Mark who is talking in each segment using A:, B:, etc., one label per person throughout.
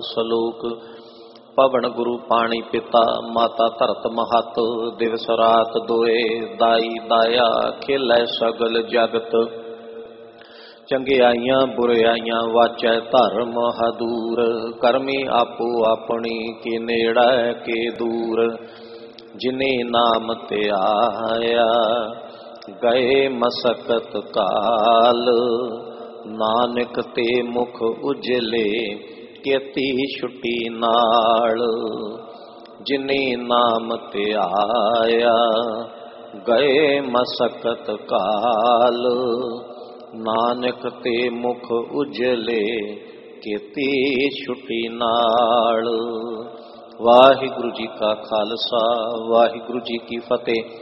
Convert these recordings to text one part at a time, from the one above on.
A: ਸਲੋਕ। ਪਵਨ ਗੁਰੂ ਪਾਣੀ ਪਿਤਾ ਮਾਤਾ ਧਰਤ ਮਹਤ। ਦਿਵਸ ਰਾਤ ਦੋਏ ਦਾਈ ਦਾਇਆ ਖੇਲੈ ਸਗਲ ਜਗਤ। ਚੰਗਿਆਈਆਂ ਬੁਰਿਆਈਆਂ ਵਾਚੈ ਧਰਮ ਹਦੂਰ। ਕਰਮੀ ਆਪੋ ਆਪਣੀ ਕੀ ਨੇੜਾ ਕੇ ਦੂਰ। ਜਿਨੇ ਨਾਮ ਧਿਆਇਆ ਗਏ ਮਸਕਤ ਕਾਲ। ਨਾਨਕ ਤੇ ਮੁਖ ਉਜਲੇ ਕੇਤੀ ਛੁਟੀ ਨਾਲ। ਜਿਨੇ ਨਾਮ ਧਿਆਇਆ ਗਏ ਮਸਕਤ ਕਾਲ। ਨਾਨਕ ਤੇ ਮੁਖ ਉਜਲੇ ਕੇਤੀ ਛੁਟੀ ਨਾਲ। ਵਾਹਿਗੁਰੂ ਜੀ ਕਾ ਖਾਲਸਾ ਵਾਹਿਗੁਰੂ ਜੀ ਕੀ ਫਤਿਹ।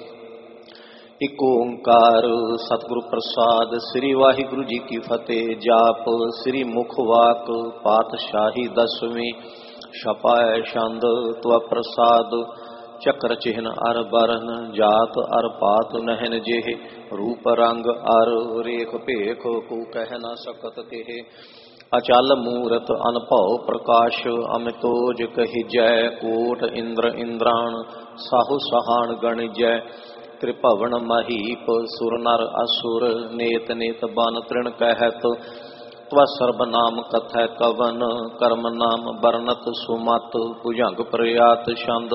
A: ਇਕ ਓੰਕਾਰ ਸਤਿਗੁਰੂ ਪ੍ਰਸਾਦ। ਸ੍ਰੀ ਵਾਹਿਗੁਰੂ ਜੀ ਕੀ ਫਤਿਹ। ਜਾਪ ਸ੍ਰੀ ਮੁਖ ਵਾਕ ਪਾਤਸ਼ਾਹੀ ਦਸਵੀਂ। ਛਪਾਏ ਛੰਦ ਤੁਆ ਪ੍ਰਸਾਦ। ਚੱਕਰ ਚਿਹਨ ਅਰ ਬਰਨ ਜਾਤ ਅਰ ਪਾਤ ਨਹਿਨ ਜਿਹੇ। ਰੂਪ ਰੰਗ ਅਰ ਰੇਖ ਭੇਖ ਕੋ ਕਹਿ ਨਾ ਸਕਤ ਤੇਹ। ਅਚਲ ਮੂਰਤ ਅਨਭਉ ਪ੍ਰਕਾਸ਼ ਅਮਿਤੋਜ ਕਹੀਜੈ। ਕੋਟ ਇੰਦਰ ਇੰਦਰਾਣ ਸਾਹੂ ਸਹਾਣ ਗਣਿਜੈ। ਤ੍ਰਿਭਵਨ ਮਹੀਪ ਸੁਰ ਨਰ ਅਸੁਰ। ਨੇਤ ਨੇਤ ਬਨ ਤ੍ਰਿਣ ਕਹਿਤ। ਤਵ ਸਰਬ ਨਾਮ ਕਥੈ ਕਵਨ। ਕਰਮ ਨਾਮ ਬਰਨਤ ਸੁਮਤ। ਭੁਜੰਗ ਪ੍ਰਯਾਤ ਛੰਦ।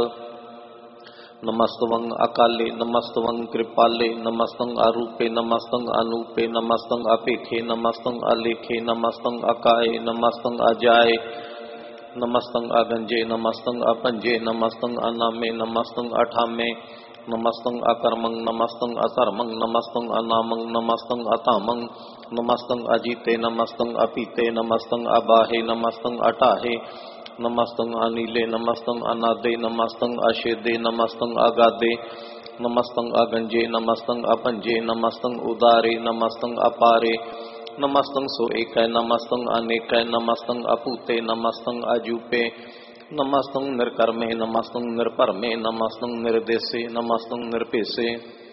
A: ਨਮਸਤਵੰ ਅਕਾਲੇ ਨਮਸਤਵੰ ਕਿਰਪਾਲੇ। ਨਮਸਤੰ ਅਰੂਪੇ ਨਮਸਤੰ ਅਨੂਪੇ। ਨਮਸਤੰ ਅਪੇਖੇ ਨਮਸਤੰ ਅਲੇਖੇ। ਨਮਸਤੰ ਅਕਾਏ ਨਮਸਤੰ ਅਜਾਏ। ਨਮਸਤੰ ਅਗੰਜੇ ਨਮਸਤੰ ਅਪੰਜੇ। ਨਮਸਤੰ ਅਨਾਮੇ ਨਮਸਤੰ ਅਠਾਮੇ। ਨਮਸਤੰ ਅਕਰਮੰ ਨਮਸਤੰ ਅਧਰਮੰ। ਨਮਸਤੰ ਅਨਾਮੰ ਨਮਸਤੰ ਅਧਾਮੰ। ਨਮਸਤੰ ਅਜੀਤੇ ਨਮਸਤੰ ਅਪੀਤੇ। ਨਮਸਤੰ ਅਬਾਹੇ ਨਮਸਤੰ ਅਟਾਹੇ। ਨਮਸਤੰ ਅਨੀਲੇ ਨਮਸਤੰ ਅਨਾਦੇ। ਨਮਸਤੰ ਅਛੇਦੇ ਨਮਸਤੰ ਅਗਾਦੇ। ਨਮਸਤੰ ਅਗੰਜੇ ਨਮਸਤੰ ਅਪੰਜੇ। ਨਮਸਤੰ ਉਦਾਰੇ ਨਮਸਤੰ ਅਪਾਰੇ। ਨਮਸਤੰ ਸੋ ਏਕੈ ਨਮਸਤੰ ਅਨੇਕੈ। ਨਮਸਤੰ ਅਭੂਤੇ ਨਮਸਤੰ ਅਜੂਪੇ। ਨਮਸਤੰ ਨਿਰਕਰਮੇ ਨਮਸਤੰ ਨਿਰਭਰਮੇ। ਨਮਸਤੰ ਨਿਰਦੇਸੇ ਨਮਸਤੰ ਨਿਰਭੇਸੇ।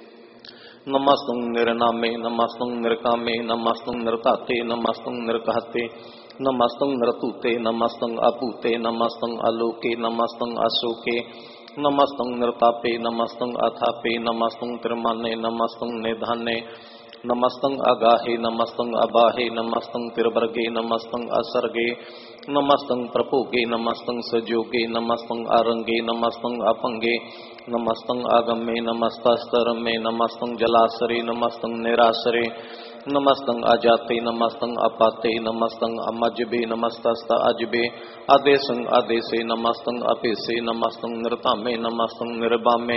A: ਨਮਸਤੰ ਨਿਰਨਾਮੇ ਨਮਸਤੰ ਨਿਰਕਾਮੇ। ਨਮਸਤੰ ਨਿਰਧਾਤੇ ਨਮਸਤੰ ਨਿਰਕਹਤੇ। ਨਮਸਤੰ ਨਿਰਧੂਤੇ ਨਮਸਤੰ ਅਭੂਤੇ। ਨਮਸਤੰ ਆਲੋਕੇ ਨਮਸਤੰ ਅਸ਼ੋਕੇ। ਨਮਸਤੰ ਨਿਰਤਾਪੇ ਨਮਸਤੰ ਅਥਾਪੇ। ਨਮਸਤੰ ਤਿਰਮਾਨੇ ਨਮਸਤੰ ਨਿਧਾਨੇ। ਨਮਸਤੰ ਅਗਾਹੇ ਨਮਸਤੰ ਅਬਾਹੇ। ਨਮਸਤੰ ਤਿਰਵਰਗੇ ਨਮਸਤੰ ਅਸਰਗੇ। ਨਮਸਤੰ ਪ੍ਰਭੋਗੇ ਨਮਸਤੰ ਸਜੋਗੇ। ਨਮਸਤੰ ਅਰੰਗੇ ਨਮਸਤੰ ਅਪੰਗੇ। ਨਮਸਤੰ ਆਗਮੇ ਨਮਸਤਸਤਰਮੇ। ਨਮਸਤੰ ਜਲਾਸਰੇ ਨਮਸਤੰ ਨਿਰਾਸਰੇ। ਨਮਸਤੰ ਅਜਾਤੇ ਨਮਸਤੰ ਅਪਾਤੇ। ਨਮਸਤੰ ਅਮਜਬੇ ਨਮਸਤਸਤ ਅਜਬੇ। ਆਦੇਸੰ ਆਦੇਸੇ ਨਮਸਤੰ ਅਪੇਸੇ। ਨਮਸਤੰ ਨਿਰਧਾਮੇ ਨਮਸਤੰ ਨਿਰਬਾਮੇ।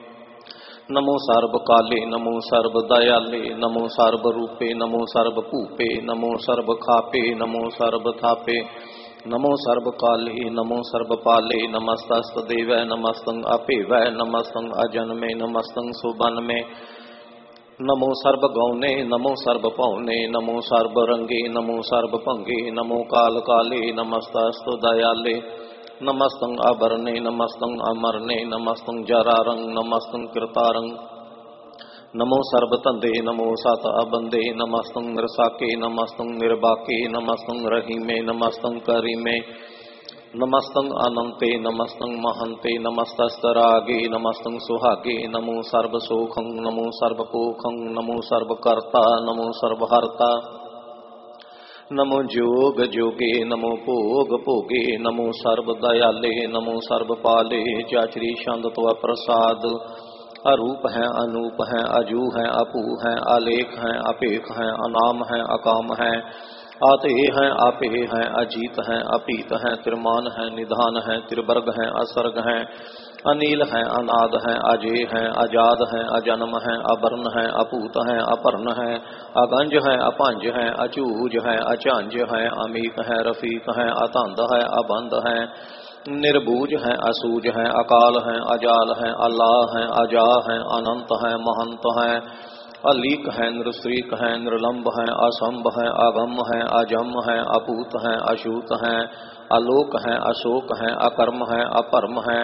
A: ਨਮੋ ਸਰਬ ਕਾਲੇ ਨਮੋ ਸਰਬ ਦਇਆਲੇ। ਨਮੋ ਸਰਬ ਰੂਪੇ ਨਮੋ ਸਰਬ ਭੂਪੇ। ਨਮੋ ਸਰਬ ਖਾਪੇ ਨਮੋ ਸਰਬ ਥਾਪੇ। ਨਮੋ ਸਰਬ ਕਾਲੇ ਨਮੋ ਸਰਬ ਪਾਲੇ। ਨਮਸਤਸਤ ਦੇਵੈ ਨਮਸਤੰ ਅਭੇਵੈ। ਨਮਸਤੰ ਅਜਨਮੇ ਨਮਸਤੰ ਸੁਬਨਮੇ। ਨਮੋ ਸਰਬ ਗੌਨੇ ਨਮੋ ਸਰਬ ਭਉਨੇ। ਨਮੋ ਸਰਬ ਰੰਗੇ ਨਮੋ ਸਰਬ ਭੰਗੇ। ਨਮੋ ਕਾਲ ਕਾਲੇ ਨਮਸਤਸਤ ਦਇਆਲੇ। ਨਮਸਤੰ ਆਭਰਨੇ ਨਮਸਤੰ ਅਮਰਨੇ। ਨਮਸਤੰ ਜਰਾਰੰ ਨਮਸਤੰ ਕਿਰਤਾਰੰ। ਨਮੋ ਸਰਬ ਧੰਦੇ ਨਮੋ ਸਤ ਅਬੰਦੇ। ਨਮਸਤੰ ਨਿਰਸਾਕੇ ਨਮਸਤੰ ਨਿਰਬਾਕੇ। ਨਮਸਤੰ ਰਹੀਮੇ ਨਮਸਤੰ ਕਰੀਮੇ। ਨਮਸਤੰ ਅਨੰਤੇ ਨਮਸਤੰ ਮਹੰਤੇ। ਨਮਸਤਸਤ ਰਾਗੇ ਨਮਸਤੰ ਸੁਹਾਗੇ। ਨਮੋ ਸਰਬ ਸੋਖੰ ਨਮੋ ਸਰਬ ਪੋਖੰ। ਨਮੋ ਸਰਬ ਕਰਤਾ ਨਮੋ ਸਰਬ ਹਰਤਾ। ਨਮੋ ਜੋਗ ਜੋਗੇ ਨਮੋ ਭੋਗ ਭੋਗੇ। ਨਮੋ ਸਰਬ ਦਇਆਲੇ ਨਮੋ ਸਰਬ ਪਾਲੇ। ਚਾਚਰੀ ਛੰਦ ਤਵਾ ਪ੍ਰਸਾਦ। ਅਰੂਪ ਹੈ ਅਨੂਪ ਹੈ ਅਜੂ ਹੈ ਅਭੂ ਹੈ। ਆਲੇਖ ਹੈ ਅਭੇਖ ਹੈ। ਅਨਾਮ ਹੈ ਅਕਾਮ ਹੈ। ਆਤੇ ਹੈ ਆਪੇ ਹੈ। ਅਜੀਤ ਹੈ ਅਪੀਤ ਹੈ। ਤਿਰਮਾਨ ਹੈ ਨਿਧਾਨ ਹੈ। ਤਿਰਵਰਗ ਹੈ ਅਸਰਗ ਹੈ। ਅਨੀਲ ਹੈ ਅਨਾਦ ਹੈ। ਅਜੇ ਹੈ ਆਜ਼ਾਦ ਹੈ। ਅਜਨਮ ਹੈ ਅਬਰਨ ਹੈ। ਅਭੂਤ ਹੈ ਅਭਰਨ ਹੈ। ਅਗੰਜ ਹੈ ਅਭੰਜ ਹੈ। ਅਚੂਜ ਹੈ ਅਝੰਜ ਹੈ। ਅਮੀਤ ਹੈ ਰਫੀਕ ਹੈ। ਅਤੰਦ ਹੈ ਅਬੰਦ ਹੈ। ਨਿਰਬੂਜ ਹੈ ਅਸੂਜ ਹੈ। ਅਕਾਲ ਹੈ ਅਜਾਲ ਹੈ। ਅਲਾਹ ਹੈ ਅਜਾ ਹੈ। ਅਨੰਤ ਹੈ ਮਹੰਤ ਹੈ। ਅਲੀਕ ਹੈ ਨਿਰਸਰੀਕ ਹੈ। ਨਿਰਲੰਭ ਹੈ ਅਸੰਭ ਹੈ। ਅਗਮ ਹੈ ਅਜਮ ਹੈ। ਅਭੂਤ ਹੈ ਅਛੂਤ ਹੈ। ਆਲੋਕ ਹੈ ਅਸ਼ੋਕ ਹੈ। ਅਕਰਮ ਹੈ ਅਭਰਮ ਹੈ।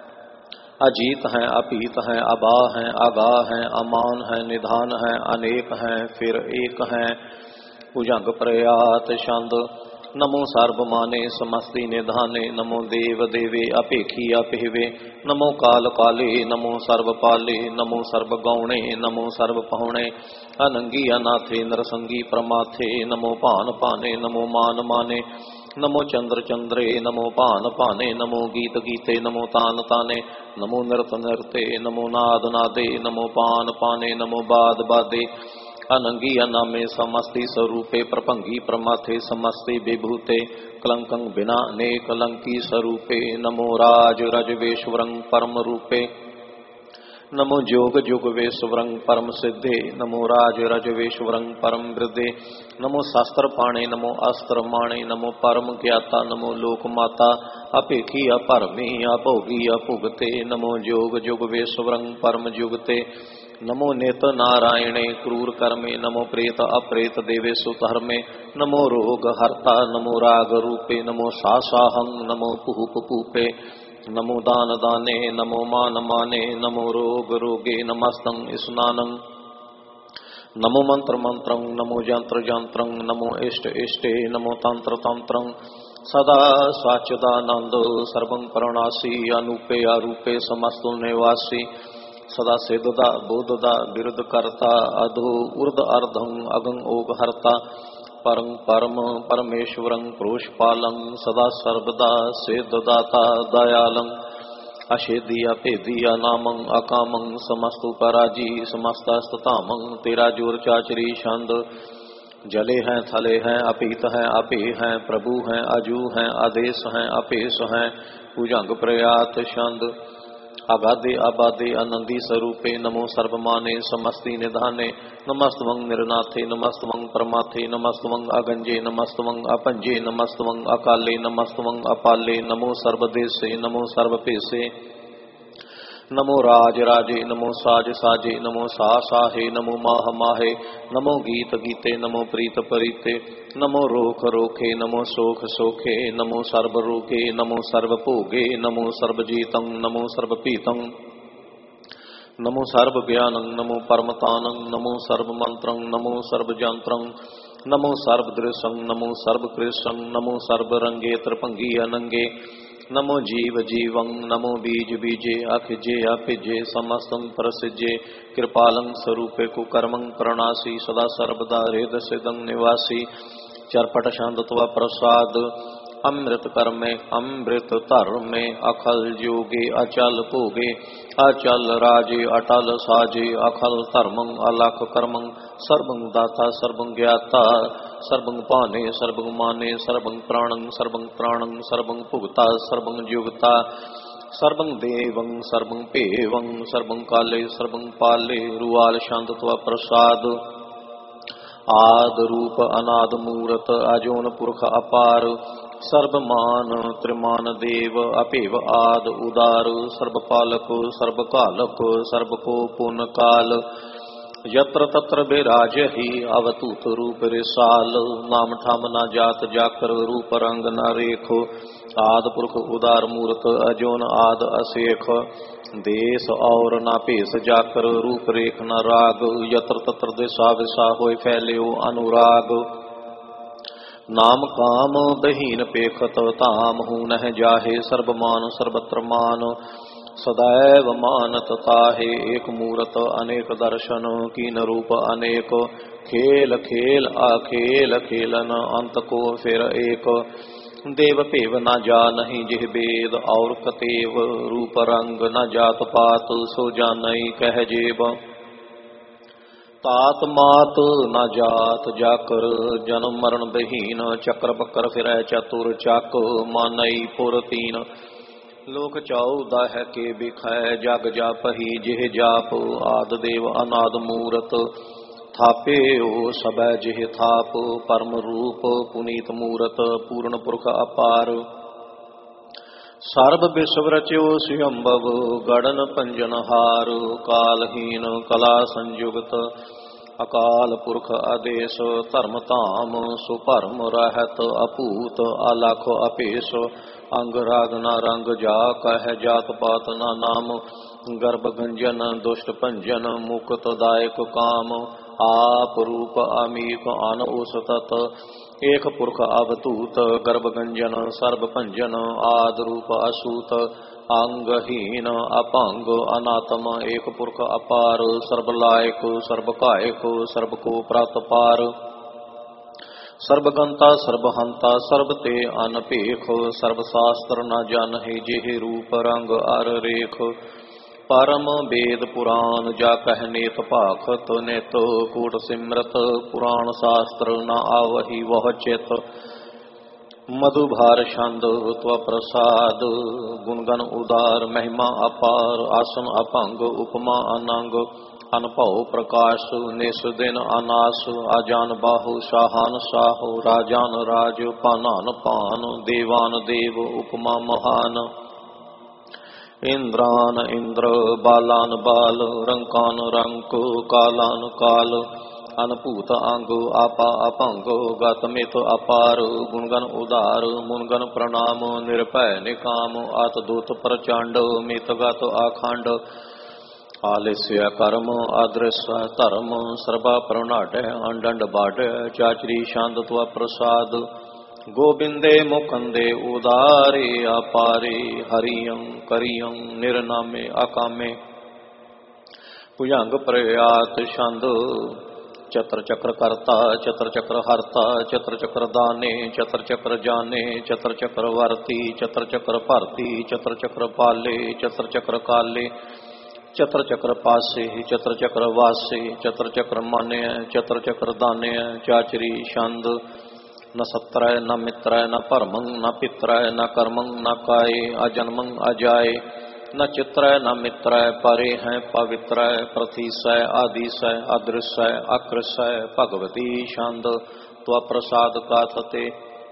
A: अजीत है, अपीत है, अबा है, आगा है, अमान है, निधान है, अनेक है, फिर एक है। भुजंग प्रयात छंद नमो सर्वमाने समस्ति निधाने नमो देव देवे अपेखी अपेवे नमो काल काले नमो सर्वपाले नमो सर्वगौणे नमो सर्वपहुणे अनंगी अनाथे नरसंगी प्रमाथे नमो पान पाने नमो मान माने नमो चंद्र चंद्रे नमो पान पाने नमो गीत गीते नमो तान ताने नमो नृत नृते नमो नाद नादे नमो पान पाने नमो बाद बादे अनंगी अनामे समस्ति स्वरूपे प्रपंगी प्रमाथे समस्ति विभूते कलंकं बिना ने कलंकी स्वरूपे नमो राज रजवेश्वरं परम रूपे नमो जोग जुग वेश्वरं परम सिद्धे नमो राज रजवेश्वरं परम वृद्धे नमो शास्त्र पाणे नमो अस्त्र माणे नमो परम ज्ञाता नमो लोक माता अपेखी अपरमी अभोगी अभुगते नमो जोग जुग वेश्वरं परम जुगते नमो नेत नारायणे क्रूर कर्मे नमो प्रेत अप्रेत देवेशु धर्मे नमो रोग हर्ता नमो राग रूपे नमो सासाहं नमो पुहुप पूपे नमो दान दाने नमो मान माने नमो रोग रोगे नमस्तं स्नानं नमो मंत्र मंत्रं नमो यंत्र यंत्रं नमो इष्ट इष्टे नमो तंत्र तंत्रं सदा साचिदानंद सर्वं परणासी अनूपे अरूपे समस्तु निवासी सदा सिद्धदा बोधदा विरुद्ध करता अधो ऊर्ध अर्धं अगं ओग हरता परं परम परमेश्वरं प्रोषपालं सदा सर्वदा सिद्धदाता दयालं अशेदी अपेदी अनामं अकामं समस्तु पराजी समस्तस्ततामं तेरा जोर चाचरी छंद जले हैं थले हैं अपीत हैं अपे हैं प्रभु हैं अजू हैं आदेश हैं अपेश हैं भुजंग प्रयात छंद आबादे आबादे आनंदी स्वरूपे नमो सर्वमाने समस्ति निधाने नमस्तवं निर्नाथे नमस्तवं परमाथे नमस्तवं अगंजे नमस्तवं अपंजे नमस्तवं अकाले नमस्तवं अपाले नमो सर्वदेशे नमो सर्वपेशे नमो राज राजे नमो साज साजे नमो सा साहे नमो माह माहे नमो गीत गीते नमो प्रीत परीते नमो रोख रोखे नमो सोख सोखे नमो सर्व रोगे नमो सर्व भोगे नमो सर्वजीतं नमो सर्वपीतं नमो सर्व ज्ञानं नमो परमतानं नमो सर्व मंत्रं नमो सर्व यंत्रं नमो सर्व दृशं नमो सर्व कृष्णं नमो सर्व रंगे त्रिभंगी अनंगे नमो जीव जीवं नमो बीज बीजे अखिजे अपिजे समस्तं प्रसिजे कृपालं स्वरूपे कुकर्मं प्रणासी सदा सर्वदा हृद सिदं निवासी चरपट शांतत्व प्रसाद अमृत कर्मे अमृत धर्मे अखल जोगे अचल भोगे अचल राजे अटल साजे अखल धर्मं अलख कर्मं सर्वं दाता सर्वं ज्ञाता सर्वं पाने सर्वं माने सर्वं प्राणं सर्वं त्राणं सर्वं भुगता सर्वं युगता सर्वं देवं सर्वं पेवं सर्वं काले सर्वं पाले रुआल शांतत्व प्रसाद आद रूप अनाद मूरत अजोन पुरख अपार सर्वमान त्रिमान देव अपेव आद उदार सर्वपालक सर्वकालक सर्वको पुन काल यत्र तत्र विराजहि अवतूत रूप रिसाल नाम ठाम न जात जाकर रूप रंग न रेख आद पुरख उदार मूरत अजोन आद असेख देश और न पेश जाकर रूप रेख न राग यत्र तत्र दिशा विशा होय फैल्यो अनुराग नाम काम बहीन पेखत ताम हूँ नह जाहे सर्वमान सर्वत्र मान सदैव मानत ताहे एक मूरत अनेक दर्शन कीन रूप अनेक खेल खेल अखेल खेलन अंत को फिर एक देव पेव न जा नहीं जिह वेद और कतेव रूप रंग न जात पात सो जानई कह जेब तात मात न जात जाकर जन्म मरण बहीन चक्र बकर फिर चतुर चाक मानई पुर तीन लोक चौदह के बिखै जग जापही जिह जाप आद देव अनाद मूरत थापे ओ सब जिह थाप परम रूप पुनीत मूरत पूर्ण पुरख अपार सर्व विश्व रच्यो स्वयंभव गणन पंजन हार कालहीन कला संयुगत अकाल पुरख आदेश धर्म धाम सुभरम रहत अपूत अलख अपेश अंग राग न रंग जा कह जात पात न नाम गर्भ गंजन दुष्ट भंजन मुक्त दायक काम आप रूप अमीक अन उस तत एक पुरख अवतूत गर्भगंजन सर्वभंजन आद रूप असूत अंगहीन अपांग अनातम एक पुरख अपार सर्वलायक सर्वकायक सर्वको प्रातपार सर्वगंता सर्वहंता सर्वते अनपेख सर्वशास्त्र न जानहि जेहि रूप रंग अर रेख परम वेद पुराण जा कहनेत पाखत नेत कूट सिमरत पुराण शास्त्र न आवहि वह चेत मधुभार छंद त्व प्रसाद गुणगन उदार महिमा अपार आसन अपंग उपमा अनंग अनपौ प्रकाश निस दिन अनास आजान बाहु शाहान साहु राजान राज पानान पान देवान देव उपमा महान इंद्रान इंद्र बालान बाल रंकान रंक कालान काल अनपूत अंग आपा अपंग गतमित अपार गुणगन उदार मुनगन प्रणाम निरपय निकाम आतदूत प्रचंड मितगत आखंड आलस्य कर्म अदृश्य धर्म सर्वा प्रणाढ़ अंडंड बाढ़ चाचरी शांत त्व प्रसाद गोविंदे मुकंदे उदारे अपारे हरियं करियं निर्नामे अकामे भुजंग प्रयात छंद चत्र चक्र कर्ता चत्र चक्र हर्ता चत्र चक्र दाने चत्र चक्र जाने चत्र चक्र वर्ती चत्र चक्र भरती चत्र चक्र पाले चत्र चक्र काले चत्र चक्र पासे चत्र चक्र वासे चत्र चक्र माने चत्र चक्र दाने चाचरी छंद न सत्रय न मित्रय न परमं न पित्रय न कर्मं न काय अजन्मं अजाय न चित्रय न मित्रय परे हैं पवित्रय प्रथिसय आदिशय अदृश्य अकृशय भगवती छंद त्व प्रसाद काथते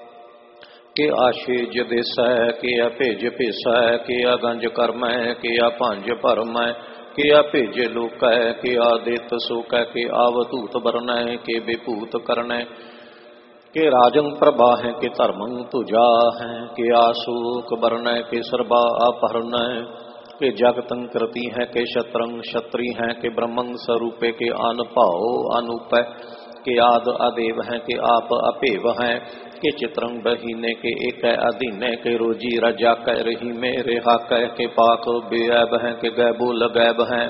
A: के आशेज देसय के अपेज पेसय के अगंज कर्मय के अपंज परमय के अपेज लोकय के आदित सुकय के आवतूत वर्णय के विपूत करणय के राजं प्रभा है के धर्मं तुजा है के आशोक वर्णय के सर्वा अपहरणय के जगतं कृति है के शत्रंग क्षत्रि है के ब्रह्मं स्वरूपे के अनपाओ अनुपय के आद अदेव है के आप अपेव है के चित्रंग बहीने के एक अधीन के रोजी रजा कह रही में रेहा कह के पाक बेअब है के गैबुल गैब है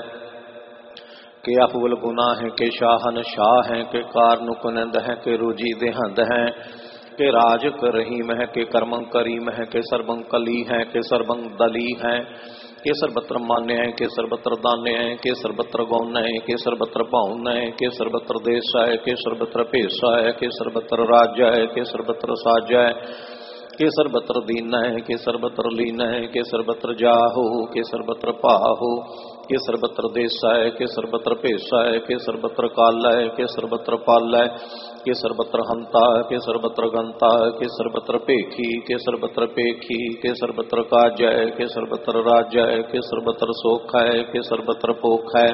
A: के अफुल गुना है के शाहन शाह है के कारनुकनंद है के रुजी देहंद है के राज करहीम है के कर्मं करीम है के सर्वं कली है के सर्वं दली है के सर्वत्र मान्य है के सर्वत्र दान्य है के सर्वत्र गौन है के सर्वत्र पाउन है के सर्वत्र देश है के सर्वत्र पेशा है के सर्वत्र राज्य है के सर्वत्र साज है के सर्वत्र दीन है के सर्वत्र लीन है के सर्वत्र जाहो के सर्वत्र पाहो के सर्वत्र देश है के सर्वत्र पेशा है के सर्वत्र काल है के सर्वत्र पाल है के सर्वत्र हंता के सर्वत्र गंता के सर्वत्र पेखी के सर्वत्र पेखी के सर्वत्र काज है के सर्वत्र राज्य है के सर्वत्र सोख है के सर्वत्र पोख है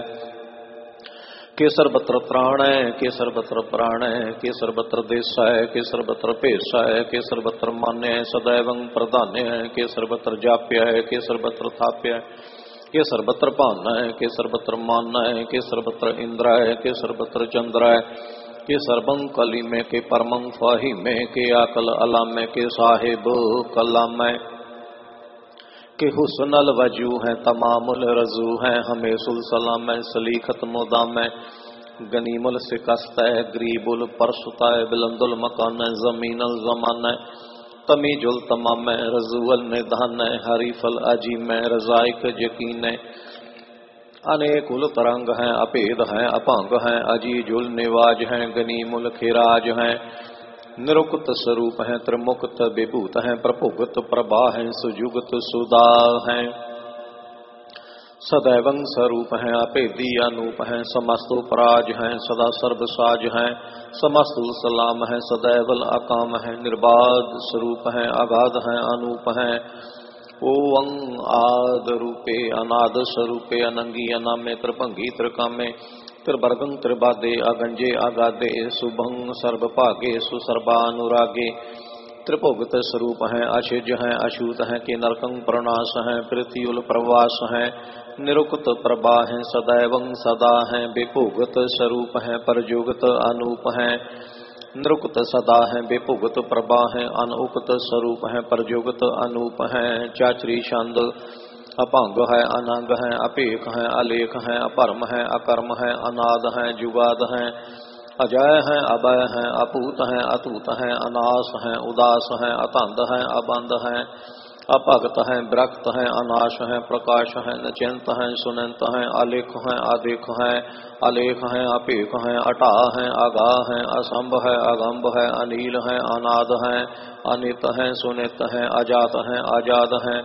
A: के सर्वत्र त्राण है के सर्वत्र प्राण है के सर्वत्र देश है के सर्वत्र पेशा है के सर्वत्र मान्य है सदैवं प्रधान्य है के सर्वत्र जाप्य है के सर्वत्र थाप्य है के सर्वत्र पान है के सर्वत्र मान है के सर्वत्र इंद्र है के सर्वत्र चंद्र है के सर्वं कली में के परमं फाही में के आकल अला में के साहिब कला में के हुस्नल वजू है तमामुल रजू है हमें सुलसलाम है सलीखत मुदाम है गनीमुल सिकस्त है गरीबुल परसुता है बिलंदुल मकान है जमीनल जमान है तमीजुल तमाम है रजूल निधान है हरीफल अजीम है रजाइक यकीन है अनेकुल तरंग हैं अपेद हैं अपांग हैं अजीजुल निवाज हैं गनीमुल खिराज हैं निरुक्त स्वरूप हैं त्रिमुक्त विभूत हैं प्रभुगत प्रभा हैं सुजुगत सुदा हैं सदैवं स्वरूप हैं अपेदी अनूप हैं समस्तो पराज हैं सदा सर्वसाज हैं समस्तुल सलाम हैं सदैवल अकाम हैं निर्बाध स्वरूप हैं अगाध हैं अनूप हैं ओं आद रूपे अनाद स्वरूपे अनंगी अनामे त्रिभंगी त्रिकामे त्रिवर्गं त्रिबादे अगंजे अगादे शुभं सर्वभागे सुसर्वानुरागे त्रिभुगत स्वरूप हैं अशिज हैं अशूत हैं के नरकं प्रणाश हैं पृथ्वीउल प्रवास हैं निरुक्त प्रभा हैं सदैवं सदा हैं विभुगत स्वरूप हैं परजुगत अनूप हैं निरुक्त सदा है बेभुगत प्रभा है अनउक्त स्वरूप है परजुगत अनूप है चाचरी छंद अभंग है अनंग है अपेख है अलेख है अपरम है अकर्म है अनाद है जुगाद है अजय है अभय है अपूत है अतूत है अनास है उदास है अतंद है अबंध है अपगत है विरक्त है अनाश है प्रकाश है नचिंत है सुनंत है अलेख है आदेख है अलेख है अपेख है अटा है आगा है असंभ है अगंभ है अनील है अनाद है अनित है सुनित है अजात है आजाद है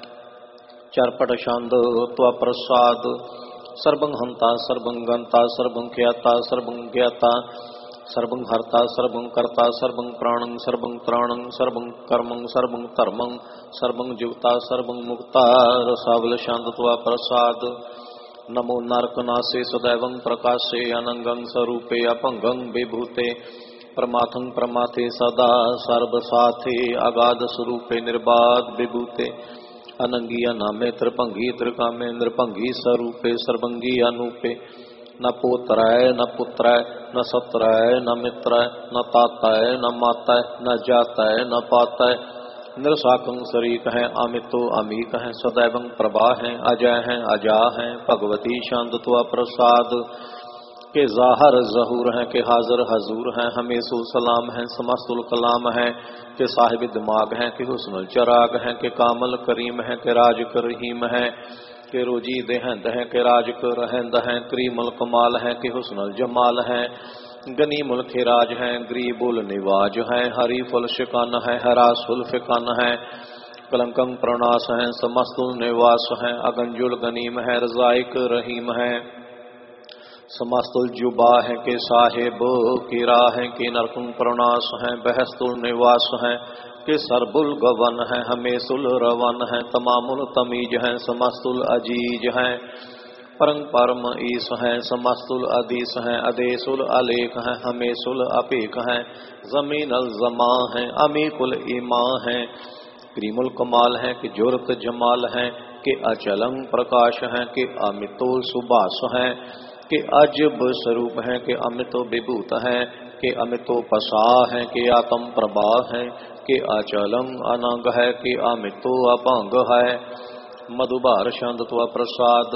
A: चरपट छंद त्वप्रसाद सर्वं हंता सर्वं गंता सर्वं ख्याता सर्वं ज्ञाता सर्वं हर्ता सर्वं कर्ता सर्वं प्राणं सर्वं त्राणं सर्वं कर्मं सर्वं धर्मं सर्वं जीवता सर्वं मुक्ता रसावल शांतत्वा प्रसाद नमो नारकनासे सदैवं प्रकाशे अनंगं स्वरूपे अपंगं विभूते प्रमाथं प्रमाथे सदा सर्वसाथे अगाध स्वरूपे निर्बाध विभूते अनंगी अनामे त्रिभंगी त्रिकामे नृभंगी स्वरूपे सर्वंगी अनूपे न पोत्राय न पुत्राय न सत्राय न मित्राय न ताताय न माताय न जाताय न पाताय निरसाकं शरीक है अमितो अमीक है सदैवं प्रभा है अजय है अजा है भगवती शांतत्वा प्रसाद के जाहर जहूर है के हाजिर हजूर है हमेशु सलाम है समस्तुल कलाम है के साहिब दिमाग है के हुस्नुल चराग है के कामल करीम है के राज करहीम है के रोजी देहंद है के राज कर रहंद है करीमुल कमाल है के हुस्नुल जमाल है गनीमुल खिराज है गरीबुल निवाज है हरीफुल शिकान है हरासुल फिकान है कलंकं प्रणास है समस्तुल निवास है अगंजुल गनीम है रजाइक रहीम है समस्तुल जुबा है के साहेब की राह है के नरकुं प्रणास है बहस्तुल निवास है के सरबुल गवन है हमेशुल रवन है तमामुल तमीज है समस्तुल अजीज है परं परम ईस है समस्तुल अदीस है अदेसुल अलेख है हमेशुल अपेख है जमीन अल जमा है अमीकुल ईमा है क्रीमुल कमाल है कि जोरत जमाल है कि अचलंग प्रकाश है कि अमितो सुबास है कि अजब स्वरूप है कि अमितो विभूत है कि अमितो पसा है कि आत्म प्रभा है कि अचलंग अनंग है कि अमितो अपंग है मधुबार छंदत्व प्रसाद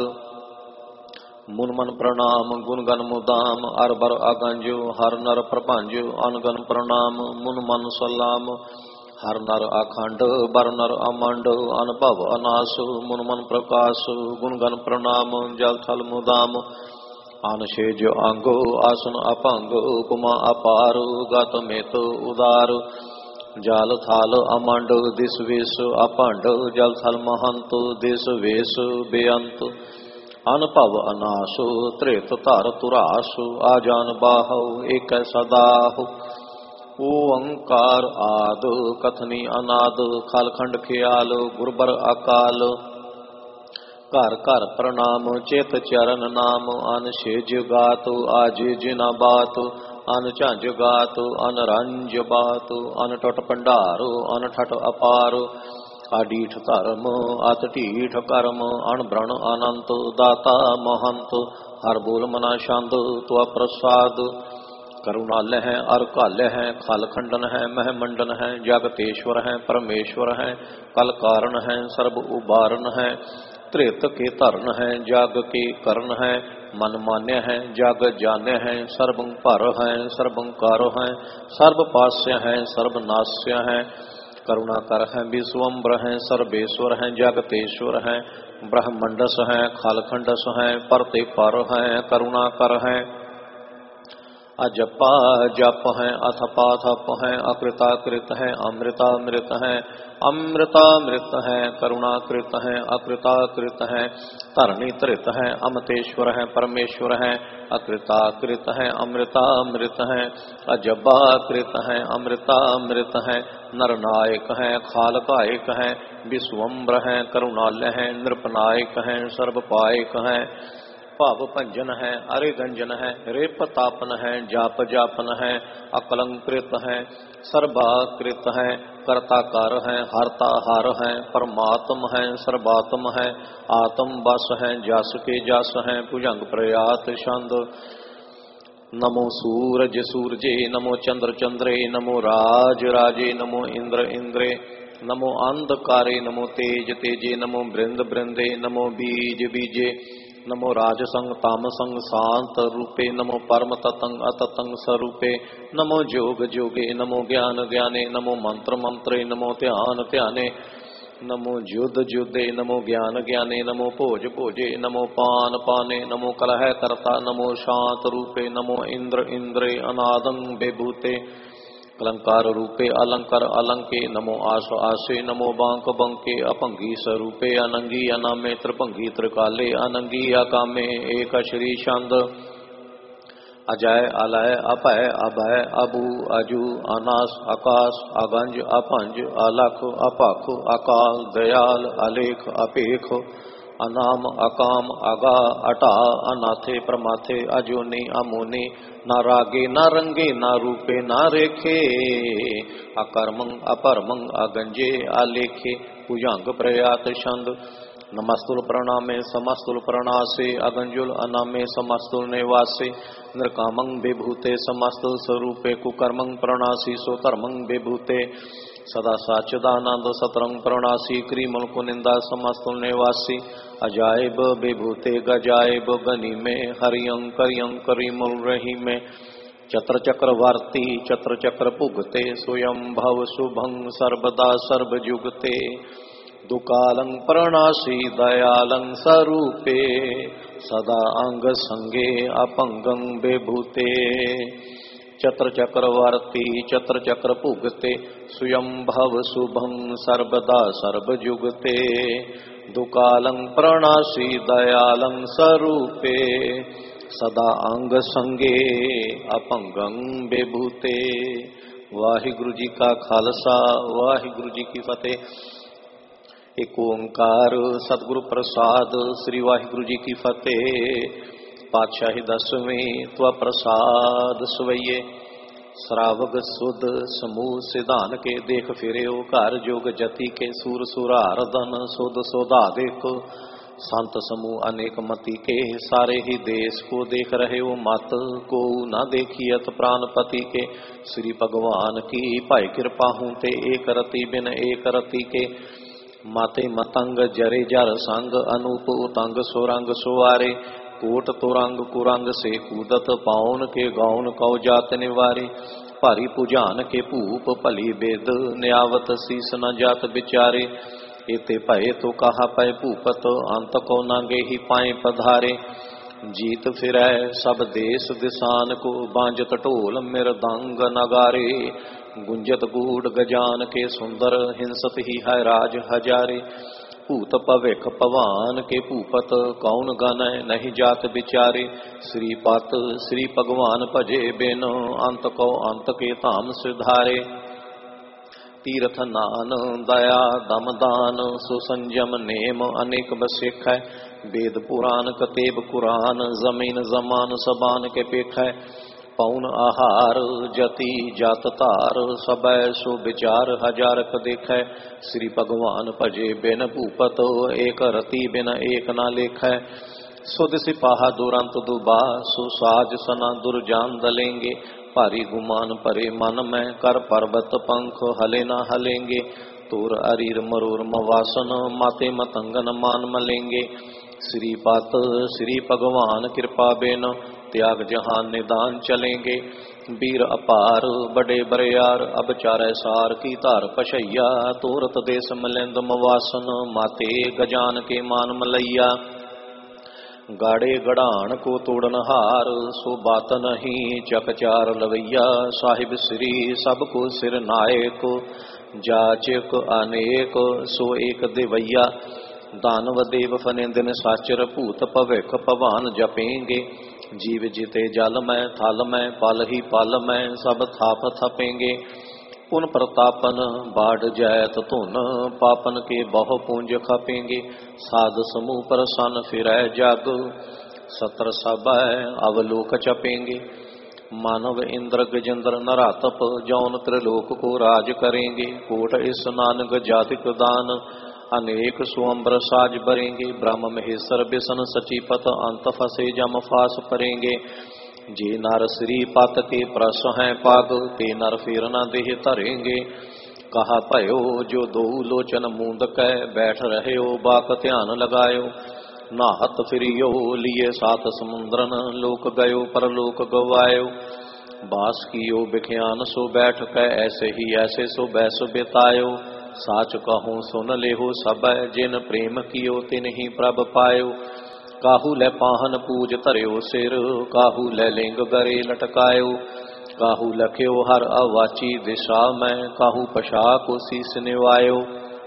A: मुनमन प्रणाम गुणगन मुदाम अरबर अगंज हर नर प्रपंज अनगन प्रणाम मुनमन सलाम हर नर अखंड बर नर अमंड अनुभव अनास मुनमन प्रकाश गुणगन प्रणाम जल थल मुदाम अनशेज अंगो आसन अपंग उपमा अपार गत मेत उदार जाल थाल अमंड दिस वेश अपंड जल थल महंत देश वेश बेअंत अनपव अनासु त्रेत तार तुरासु आजान बाहु एक सदाहु ओंकार आद कथनी अनाद खालखंड ख्याल गुरबर अकाल घर घर प्रणाम चेत चरण नाम अन शेज गात आज जिना बात अन झांझ गात अन रंज बात अन टट भंडारो अन ठट अपार आडीठ धर्म अत ढीठ कर्म अण ब्रण अनंत दाता महंत हर बोल मना छंद त्वा प्रसाद करुणालय है अरकालय है खालखंडन है महमंडन है जगतेश्वर है परमेश्वर है कल कारण है सर्व उबारन है त्रेत के धरण है जग के करण है मन मान्य है जग जान्य है सर्वं पर है सर्वं कार है सर्व पास्य है सर्वनाश्य है करुणाकर है विश्वम्बर है सर्वेश्वर है जगतेश्वर है ब्रह्मंडस है खालखंडस है परते पर है करुणाकर है अजपा जप है अथपा थप है अकृताकृत है अमृतामृत है अमृतामृत है करुणाकृत है अकृताकृत है धरणी तृत है अमतेश्वर है परमेश्वर है अकृताकृत है अमृतामृत है अजबाकृत है अमृतामृत है नरनायक है खालकायक है विश्वम्बर है करुणालय है नृपनायक है सर्वपायक है भाव भंजन है अरे गंजन है रेप तापन है जाप जापन है अकलंकृत है सर्वाकृत है कर्ताकार है हरता हार है परमात्म है सर्वात्म है आत्म बस है जस के जस है भुजंग प्रयात छंद नमो सूरज सूरजे, नमो चंद्र चंद्रे, नमो राज राजे, नमो इंद्र इंद्रे, नमो अंधकारे, नमो तेज तेजे, नमो बृंद बृंदे, नमो बीज बीजे, नमो राजसंग तामसंग शांत रूपे, नमो परम ततंग अततंग स्वरूपे, नमो जोग जोगे, नमो ज्ञान ज्ञाने, नमो मंत्र मंत्रे, नमो ध्यान ध्याने, नमो युद्ध युद्धे, नमो ज्ञान ज्ञाने, नमो भोज भोजे, नमो पान पाने, नमो कलह कर्ता, नमो शांत रूपे, नमो इंद्र इंद्रे अनादं विभूते, अलंकार रूपे अलंकार अलंके, नमो आस आसे, नमो बांक बंके, अपंगी स्वरूपे अनंगी अनामे, त्रिभंगी त्रिकाले अनंगी अकामे, एक श्री छंद अजय अलय अपय अभय अबू अजू अनास आकाश अगंज अपंज अलख अपख अकाल दयाल अलेख अपेख अनाम अकाम अगा अटा अनाथे प्रमाथे अजोनी अमोनी, न रागे न रंगे न रूपे न रेखे, अकर्मंग अपरमंग अगंजे आलेखे, भुजंग प्रयात छंद नमस्तुल प्रणामे समस्तुल प्रणासे, अगंजुल अनामे समस्तुल निवासे, नृकामंग विभूते समस्तुल स्वरूपे, कुकर्मंग प्रणासी सोतर्मंग विभूते, सदा साचिदानंद सतरंग प्रणासी, क्रीमल कुनिंदा समस्तुल निवासी, अजायब विभूते गजायब गनी में, हरियं करियं करीमुल रही में, चत्र चक्रवर्ती चत्र चक्र पुगते, स्वयं भव शुभं सर्वदा सर्वजुगते, दुकालं प्रणासी दयालं स्वरूपे, सदा अंग संगे अपंगं विभूते, चत्र चक्रवर्ती चत्र चक्र पुगते, स्वयं भव शुभं सर्वदा सर्वजुगते, दुकालं प्रणासी दयालं स्वरूपे, सदा अंग संगे अपंगं विभूते। वाहिगुरु जी का खालसा वाहिगुरु जी की फतेह। एक ओंकार सतगुरु प्रसाद श्री वाहिगुरु जी की फतेह। पातशाही दसवें त्व प्रसाद सवैये, श्रावक सुध समूह सिधान के, देख फिरे ओ घर जोग जति के, सूर सुरार धन सुध सोधा देखो, संत समूह अनेक मति के, सारे ही देश को देख रहे हो मत को, न देखियत प्राणपति के, श्री भगवान की पाई कृपा हूँ ते, एक रति बिन एक रति के, माते मतंग जरे जर संग, अनूप उतंग सुरंग सुवारे, कोट तुरंग कुरंग से कूदत, पाउन के गौन कौ जात निवारे, भारी पुजान के भूप भली बेद, न्यावत शीस न जात बिचारे, एते भय तो कहा पै भूपत, अंत को नागे ही पाए पधारे, जीत फिरै सब देश दिसान को, बांजत ढोल मृदंग नगारे, गुंजत गूढ़ गजान के सुंदर, हिंसत ही है राज हजारे, भूत पविख पवान के भूपत, कौन गनय नहीं जात बिचारे, श्रीपत श्री भगवान भजे बिन, अंत को अंत के धाम सिधारे, तीर्थ नान दया दमदान, सुसंजम नेम अनेक बसेख, वेद पुराण कतेब कुरान, जमीन जमान सबान के पेख, पौन आहार जति जात तार, सबै सो विचार हजारक देख, श्री भगवान भजे बिन भूपत, एक रति बिन एक ना लेख, सुध सिपाहा दुरंत दुबा, सुसाज सना दुर्जान दलेंगे, भारी गुमान परे मन में, कर पर्वत पंख हले ना हलेंगे, तोर अरीर मरोर मवासन, माते मतंगन मान मलेंगे, श्रीपात श्री भगवान कृपा बिन, त्याग जहान निदान चलेंगे, वीर अपार बड़े बरियार, अब चारै सार की धार पशैया, तोरत देश मलिंद मवासन, माते गजान के मान मलैया, गाड़े गड़ान को तोड़न हार, सो बात नहीं चकचार लवैया, साहिब श्री सबको सिर नायक, जाचक अनेक सो एक देवैया, दानव देव फने दिन साचर, भूत भविख पवान जपेंगे, जीव जीते जल में थल में, पल ही पल में सब थाप थपेंगे, पुन प्रतापन बाढ़ जैत धुन, पापन के बहु पूंज खपेंगे, साध समूह प्रसन्न फिरै जग, सत्र सब अवलोक चपेंगे, मानव इंद्र गजेंद्र नरातप, जौन त्रिलोक को राज करेंगे, कोट स्नान गजाधिक दान, अनेक सुअम्बर साज बरेंगे, ब्रह्म महेश्वर बिसन सचीपत, अंत फसे जम फास परेंगे, जे नर श्री पत के प्रस हैं पाग, ते नर फिर न देह धरेंगे। कहा भयो जो दो लोचन मूंद कै, बैठ रहे हो बाक ध्यान लगायो। नाहत फिरियो लिए सात समुद्रन, लोक गयो परलोक गवायो। बास कियो बिख्यान सो बैठ कै, ऐसे ही ऐसे सो बैस बितायो। साच कहूँ सुन लेहो सब, जिन प्रेम कियो तिन ही प्रभ पायो। काहू लै पाहन पूज धर्यो सिर, काहू लै लिंग गरे लटकायो। काहू लख्यो हर अवाची दिशा में, काहू पशा को शीस निवायो।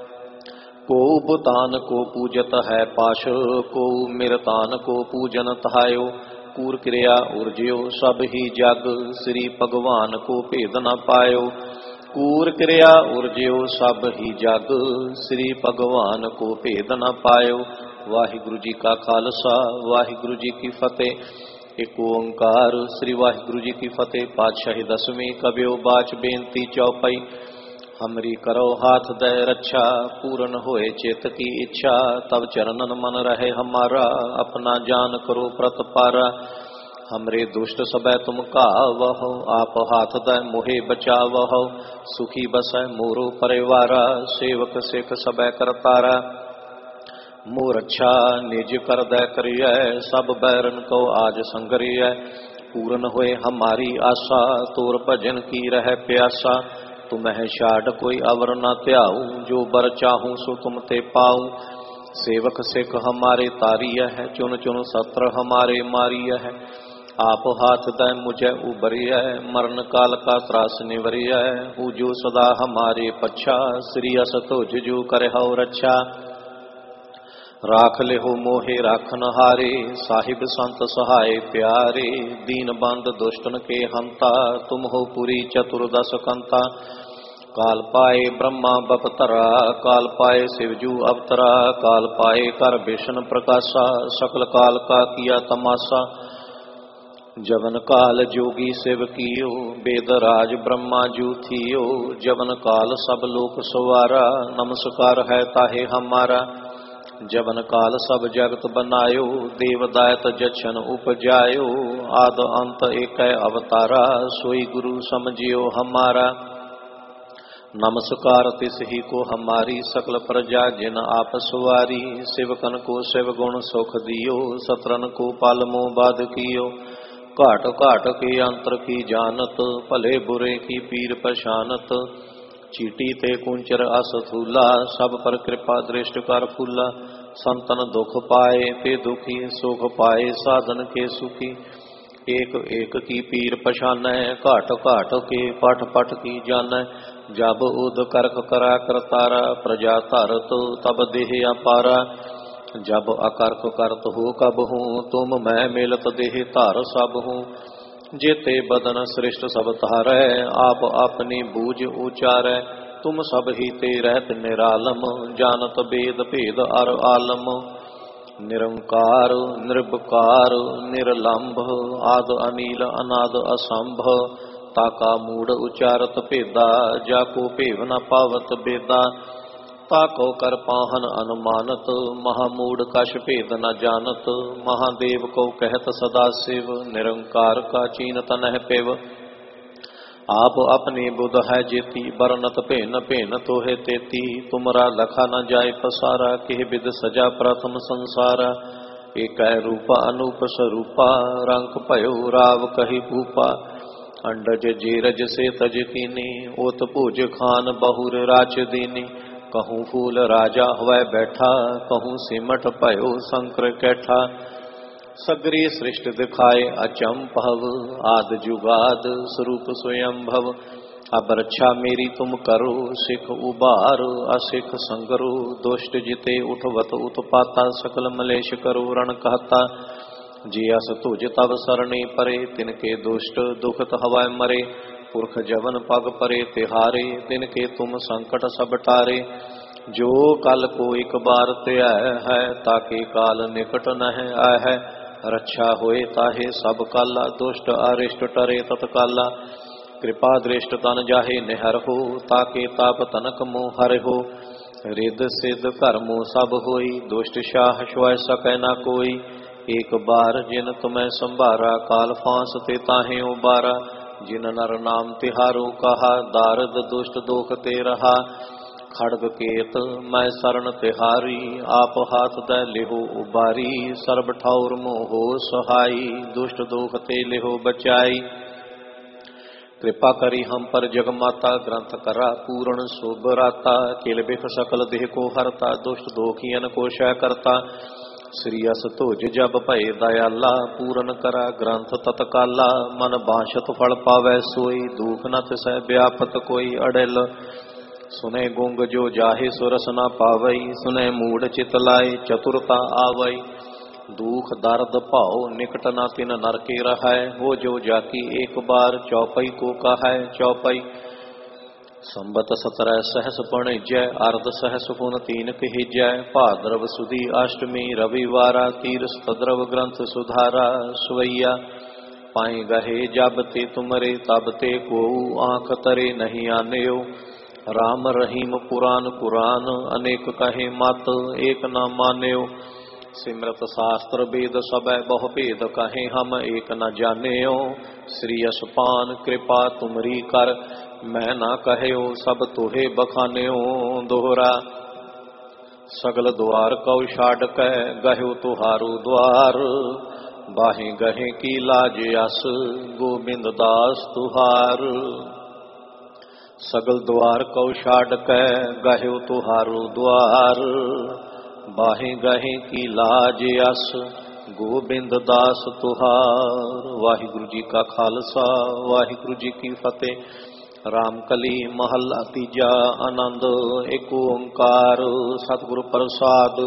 A: को बुतान को पूजत है पाश, को मिरतान को पूजन तहायो। कूर क्रिया उर्जयो सब ही जग, श्री भगवान को भेद न पायो। कूर क्रिया उर्जयो सब ही जग, श्री भगवान को भेद न पायो। वाहिगुरु जी का खालसा, वाहिगुरु जी की फतेह। एक ओंकार श्री वाहिगुरु जी की फतेह। पातशाही दसवीं कबियो बाच बेनती चौपाई। हमरी करो हाथ दे रक्षा, पूर्ण होए चित की इच्छा। तब चरणन मन रहे हमारा, अपना जान करो प्रतपारा। हमरे दुष्ट सबै तुम कावहो, आप हाथ दे मोहे बचावहो। सुखी बसै मोरो परिवारा, सेवक सिख सबै करतारा। मोर अच्छा निज कर दै करिय, सब बैरन को आज संगरिय। पूर्ण होए हमारी आशा, तोर भजन की रह प्यासा। तुम्हें छाड़ कोई अवर न त्याऊं, जो बर चाहूं सो तुम ते पाऊं। सेवक सिख हमारे तारिय है, चुन चुन सत्र हमारे मारिय है। आप हाथ दे मुझे उबरिय, मरण काल का त्रास निवरिय। हूँ जो सदा हमारे पच्छा, श्री अस तुझ जो करे हो रक्षा। राख ले हो मोहे राखन हारे, साहिब संत सहाय प्यारे। दीन बंद दुष्टन के हंता, तुम हो पुरी चतुर्दश कंता। काल पाए ब्रह्मा बपतरा, काल पाए शिवजू अवतरा। काल पाए कर विष्णु प्रकाशा, सकल काल का किया तमाशा। जवन काल जोगी शिव कियो, वेद राज ब्रह्मा जू थियो। जवन काल सब लोक सवारा, नमस्कार है ताहे हमारा। जवन काल सब जगत बनायो, देव दायत जछन उपजायो। आद अंत एक अवतारा, सोई गुरु समझियो हमारा। नमस्कार तिस ही को हमारी, सकल प्रजा जिन आप सवारी। शिवकन को शिव गुण सुख दियो, सत्रन को पालमो बाध कियो। घाट घाट के अंतर की जानत, भले बुरे की पीर पछानत। चीटी ते कुंचर असथूला, सब पर कृपा दृष्ट कर फूला। संतन दुख पाए ते दुखी, सुख पाए साधन के सुखी। एक एक की पीर पछानै, घाट घाट के पट पट की जानै। जब उद करख करा करतारा, प्रजा धरत तब देह अपारा। जब अकर्क करत हो कब हूँ, तुम मैं मिलत देह धार सब हूँ। जेते बदन श्रेष्ठ सब तारै, आप अपनी बूझ उचारै। तुम सब ही ते रहत निरालम, जानत वेद भेद अर आलम। निरंकार निर्विकार निरलंभ, आद अनील अनाद असंभ। ताका मूढ़ उचारत भेदा, जाको भेव न पावत बेदा। ताको कर पाहन अनुमानत, महामूढ़ कछ भेद न जानत। महादेव को कहत सदा शिव, निरंकार का चीनत नह पिव। आप अपनी बुध है जेती, बरनत भेन भेन तोहे तेती। तुमरा लखा न जाय पसारा, केह बिद सजा प्रथम संसारा। एक रूपा अनूप स्वरूपा, रंक भयो राव कही भूपा। अंडज जेरज से तज कीनी, ओत भुज खान बहुर राच दीनी। कहूँ फूल राजा हवै बैठा, कहूँ सिमट भयो शंकर कैठा। सगरी सृष्टि दिखाए अचंभव, आद जुगाद स्वरूप स्वयंभव। अब रक्षा मेरी तुम करो, सिख उबारो असिख संगरो। दुष्ट जिते उठवत उत्पाता, सकल मलेश करो रण कहता। जी अस तुझ तब सरणी परे, तिनके दुष्ट दुखत हवै मरे। पुरख जवन पग परे तिहारे, तिनके तुम संकट सब टारे। जो कल को एक बार त्याह है, ताके काल निकट नह आह। रक्षा होए ताहे सब काला, दुष्ट अरिष्ट टरे तत्काला। कृपा दृष्ट तन जाहे निहर हो, ताके ताप तनक मोह हर हो। रिद सिद्ध कर्मो सब होई, दुष्ट शाह श्वय सकै न कोई। एक बार जिन तुम्हें संभारा, काल फांस ते ताहे उबारा। जिन नर नाम तिहारो कहा, दारद दुष्ट दोख ते रहा। खड़ग केत मैं शरण तिहारी, आप हाथ दै लिहो उबारी। सर्ब ठौर मोहो सहाई, दुष्ट दोख ते लिहो बचाई। कृपा करी हम पर जगमाता, ग्रंथ करा पूर्ण शोभ राता। किल बिख सकल देह को हरता, दुष्ट दोखियन को शय करता। श्री अस तुझ जब भय दयाला, पूरन करा ग्रंथ तत्काला। मन बांछत फल पावै सोई, दुख न तिसै व्यापत कोई अड़िल। सुने गुंग जो जाहे सुरस न पावई, सुने मूढ़ चित लाए चतुरता आवई। दुख दर्द भाव निकट न तिन नर के रहै, हो जो जाकी एक बार चौपई को कहै। चौपई संबत 17 सहस पणिजै, अर्ध सहस पुन तीन कहिजै। भाद्रव सुदी अष्टमी रविवारा, तीरस तद्रव ग्रंथ सुधारा। सवैया पाए गहे जब ते तुमरे, तब ते को आंख तरे नहीं आन्यो। राम रहीम पुराण कुरान, अनेक कहे मत एक न मान्यो। सिमरत शास्त्र वेद सबै बहु भेद, कहे हम एक न जान्यो। श्री असपान कृपा तुमरी कर, मैं न कहयो सब तुहे बखान्यो। दोहरा सगल द्वार कौ छाड़ कै, गह्यो तुहारो द्वार। बाहें गहे की लाज अस, गोबिंद दास तुहार। सगल द्वार कौ छाड़ कै, गह्यो तुहारो द्वार। बाहें गहे की लाज अस, गोबिंद दास तुहार। वाहिगुरु जी का खालसा, वाहिगुरु जी की फतेह। रामकली महला तीजा, आनंद एक ओंकार। सतगुरु प्रसाद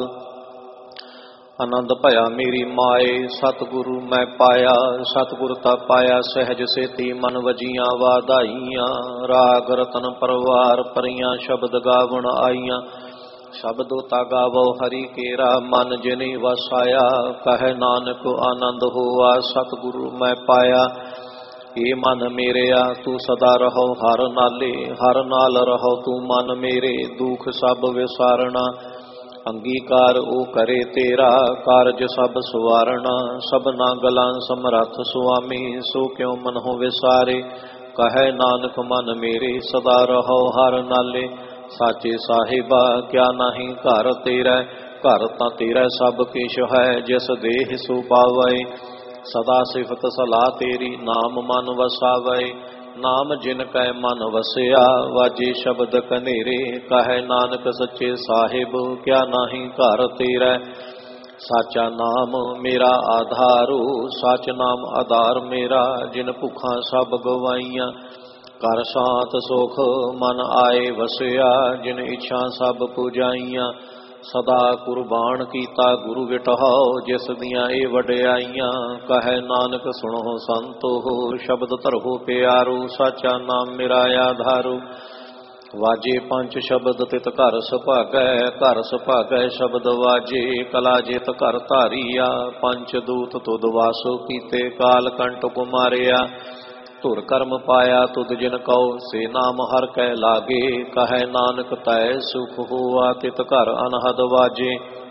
A: आनंद भया मेरी माए, सतगुरु मैं पाया। सतगुरु ता पाया सहज सेती, मन वजियां वाधाइयां। राग रतन परवार परियां, शब्द गावण आईयां। शब्दो ता गावो हरि केरा, मन जिनि वसाया। कह नानक आनंद होआ, सतगुरु मैं पाया। ये मन मेरेया तू सदा रहो हर नाले, हर नाल रहो तू मन मेरे। दुख सब विसारना, अंगीकार ओ करे तेरा। कारज सब सुवारना, सबना गलां समरथ सुआमी। सो क्यों मन हो विसारे, कह नानक मन मेरे। सदा रहो हर नाले, साचे साहिबा क्या नहीं घर तेरा। घर तां तेरा सब किश है, जिस देह सो पावै। सदा सिफत सलाह तेरी, नाम मन वसावै। नाम जिन कै मन वसिया, वाजे शब्द कनेरे। कहे नानक सच्चे साहिब क्या नहीं घर तेरा। साचा नाम मेरा आधारो, साच नाम आधार मेरा। जिन भुखा सब गवाइयां, कर शांत सुख मन आए वसिया। जिन इच्छा सब पुजाइयां, सदा कुर्बान कीता गुरु विटहाओ। जिस दियां ए वड्याइयां, कहे नानक सुनो संतो। शब्द धरो प्यारो, साचा नाम मेरा आधारो। वाजे पंच शब्द तित घर सुभागै, घर सुभागै शब्द वाजे। कला जित घर धारिया, पंच दूत तुद वासो कीते। काल कंठ कुमारिया, धुर कर्म पाया तुद जिन कौ। से नाम हर कै लागे, कहे नानक तै सुख होआ। तित घर अनहद वाजे,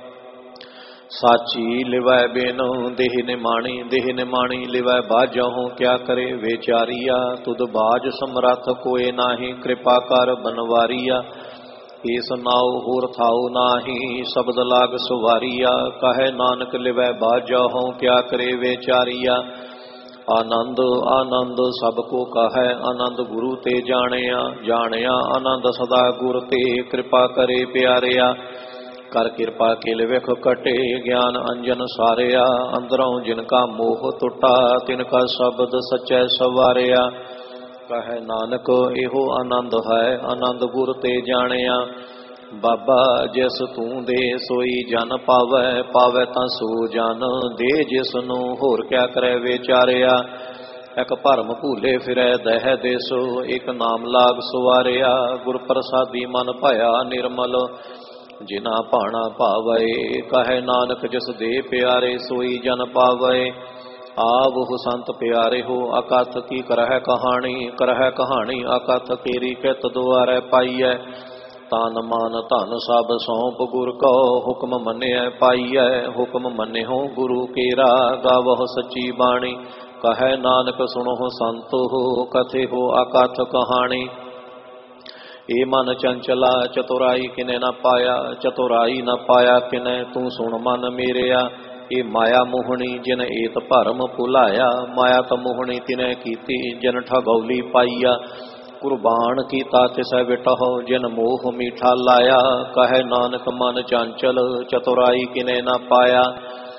A: साची लिवै बिन देह निमाणी। देह निमाणी लिवै बाजहूँ, क्या करे बेचारिया। तुद बाज समरथ कोय नाही, कृपा कर बनवारिया। इस नाव होर थाओ नाही, शब्द लाग सुवारिया। कहे नानक लिवै बाजहूँ, क्या करे बेचारिया। आनंद आनंद सबको कहे, आनंद गुरु ते जानिया। जानिया आनंद सदा गुर ते, कृपा करे प्यारिया। कर कृपा किल विख कटे, ज्ञान अंजन सारिया। अंदरों जिनका मोह टुटा, तिनका शब्द सच्चै सवारिया। कहे नानक एहो आनंद है, आनंद गुर ते जानिया। बाबा जिस तू दे सोई जन पावै, पावै तां सो जन दे जिसनू। होर क्या करे विचारिया। एक भरम भूले फिरै दह देसो, एक नाम लाग सुवारिया। गुर प्रसादी मन भया निर्मल, जिना भाना पावै। कहे नानक जिस दे प्यारे, सोई जन पावै। आवो संत प्यारे हो, अकथ की करह कहानी। करह कहानी अकथ केरी कित दुआरै पाईऐ। तान मान धन सब सौंप गुर को हुक्म मन्य पाईऐ हुक्म मन्यो गुरु केरा गावह सच्ची बाणी कहे नानक सुनो संत हो कथे हो अकथ कहानी। ए मन चंचला चतुराई किने न पाया चतुराई न पाया किने तू सुन मन मेरेया। ए माया मोहनी जिन एत भरम भुलाया माया त मोहनी तिने कीती जिन ठगौली पाईया। कुर्बान कीता तिसै विटहो जिन मोह मीठा लाया कहे नानक मन चंचल चतुराई किने न पाया।